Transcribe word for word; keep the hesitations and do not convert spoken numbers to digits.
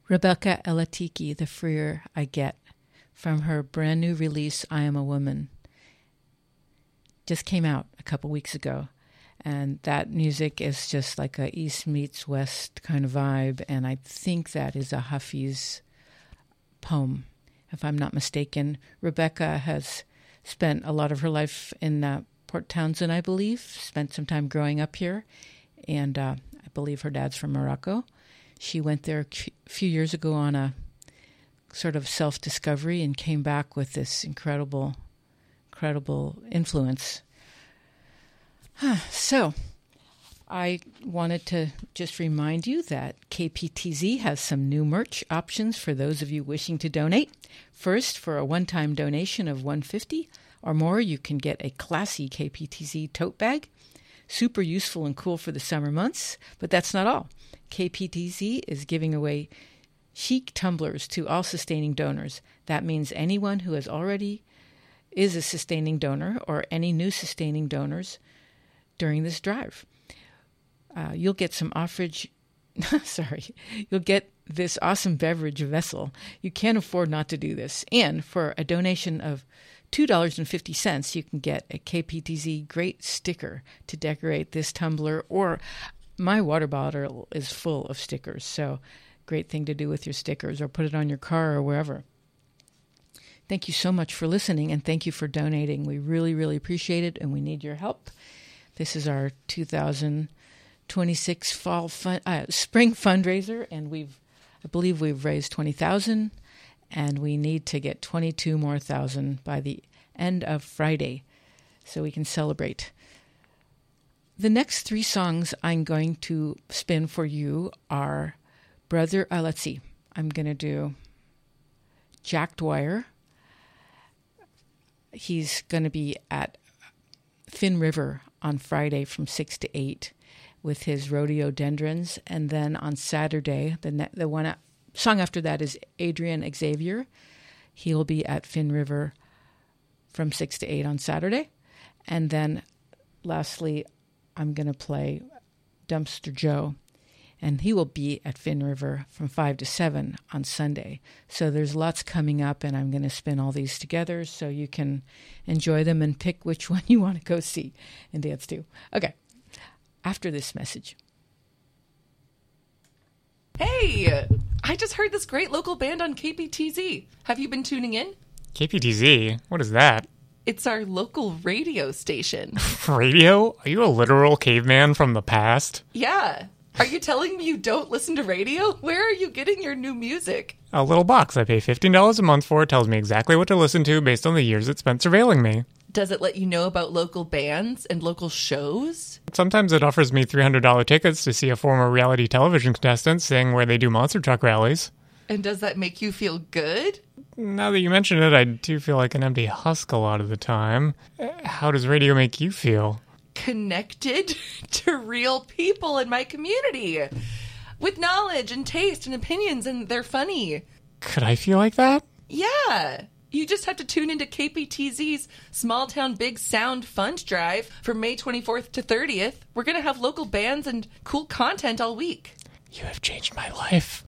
Rebecca Elatiki, The Freer I Get, from her brand new release, I Am a Woman. Just came out a couple weeks ago. And that music is just like a East meets West kind of vibe. And I think that is a Hafiz poem, if I'm not mistaken. Rebecca has spent a lot of her life in uh, Port Townsend, I believe, spent some time growing up here. And uh, I believe her dad's from Morocco. She went there a few years ago on a sort of self-discovery and came back with this incredible, incredible influence. So, I wanted to just remind you that K P T Z has some new merch options for those of you wishing to donate. First, for a one-time donation of one hundred fifty dollars or more, you can get a classy K P T Z tote bag. Super useful and cool for the summer months, but that's not all. K P T Z is giving away chic tumblers to all sustaining donors. That means anyone who has already is a sustaining donor or any new sustaining donors during this drive. Uh, you'll get some offrage, sorry, you'll get this awesome beverage vessel. You can't afford not to do this. And for a donation of two dollars and fifty cents, you can get a K P T Z great sticker to decorate this tumbler, or my water bottle is full of stickers. So great thing to do with your stickers, or put it on your car or wherever. Thank you so much for listening, and thank you for donating. We really, really appreciate it, and we need your help. This is our two thousand twenty-six fall fun, uh, spring fundraiser, and we've, I believe we've raised twenty thousand, and we need to get twenty-two more thousand by the end of Friday, so we can celebrate. The next three songs I'm going to spin for you are Brother, uh, let's see, I'm going to do Jack Dwyer. He's going to be at Finn River on Friday from six to eight with his Rhododendrons. And then on Saturday, the ne- the one song after that is Adrian Xavier. He'll be at Finn River from six to eight on Saturday. And then lastly, I'm going to play Dumpster Joe, and he will be at Finn River from five to seven on Sunday. So there's lots coming up, and I'm going to spin all these together so you can enjoy them and pick which one you want to go see and dance to. Okay, after this message. Hey, I just heard this great local band on K P T Z. Have you been tuning in? K P T Z? What is that? It's our local radio station. Radio? Are you a literal caveman from the past? Yeah. Are you telling me you don't listen to radio? Where are you getting your new music? A little box I pay fifteen dollars a month for tells me exactly what to listen to based on the years it spent surveilling me. Does it let you know about local bands and local shows? Sometimes it offers me three hundred dollars tickets to see a former reality television contestant sing where they do monster truck rallies. And does that make you feel good? Now that you mention it, I do feel like an empty husk a lot of the time. How does radio make you feel? Connected to real people in my community with knowledge and taste and opinions, and they're funny. Could I feel like that? Yeah. You just have to tune into K P T Z's Small Town Big Sound Fund Drive from May twenty-fourth to thirtieth. We're going to have local bands and cool content all week. You have changed my life.